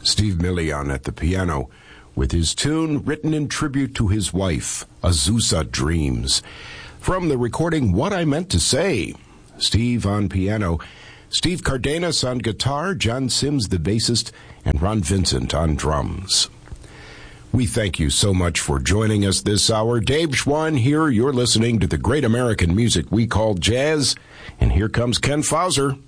Steve Millian at the piano with his tune written in tribute to his wife, Azusa Dreams. From the recording What I Meant to Say, Steve on piano, Steve Cardenas on guitar, John Sims the bassist, and Ron Vincent on drums. We thank you so much for joining us this hour. Dave Schwann here. You're listening to the great American music we call jazz. And here comes Ken Fauser.